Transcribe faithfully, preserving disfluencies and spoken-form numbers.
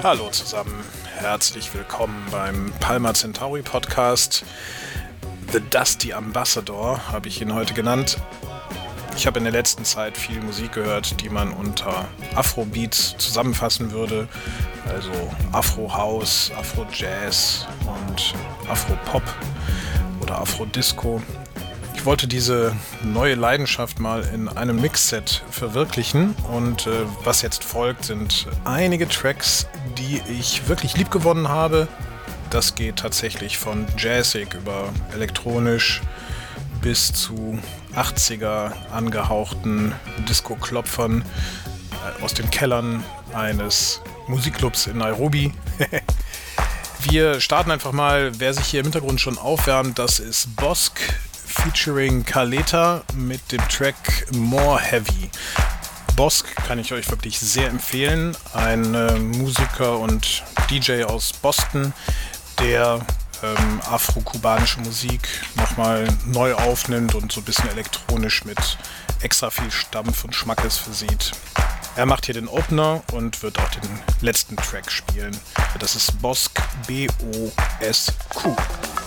Hallo zusammen, herzlich willkommen beim Palma Centauri Podcast. The Dusty Ambassador habe ich ihn heute genannt. Ich habe in der letzten Zeit viel Musik gehört, die man unter Afrobeats zusammenfassen würde. Also Afro-House, Afro-Jazz und Afro-Pop oder Afro-Disco. Ich wollte diese neue Leidenschaft mal in einem Mixset verwirklichen und äh, was jetzt folgt, sind einige Tracks, die ich wirklich liebgewonnen habe. Das geht tatsächlich von Jazzig über elektronisch bis zu achtziger angehauchten Disco-Klopfern äh, aus den Kellern eines Musikclubs in Nairobi. Wir starten einfach mal, wer sich hier im Hintergrund schon aufwärmt, das ist Bossk featuring Kaleta mit dem Track More Heavy. Bossk kann ich euch wirklich sehr empfehlen, ein äh, Musiker und D J aus Boston, der ähm, afro-kubanische Musik nochmal neu aufnimmt und so ein bisschen elektronisch mit extra viel Stampf und Schmackes versieht. Er macht hier den Opener und wird auch den letzten Track spielen. Das ist Bossk, B O S Q.